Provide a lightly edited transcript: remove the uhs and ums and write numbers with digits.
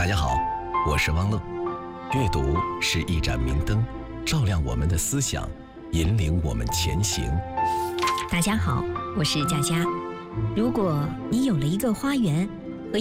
大家好，我是汪乐。阅读是一盏明灯，照亮我们的思想，引领我们前行。 大家好，我是佳佳。如果你有了一个花园，